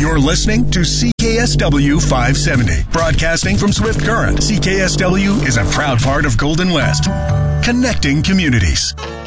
You're listening to CKSW 570. Broadcasting from Swift Current, CKSW is a proud part of Golden West. Connecting communities.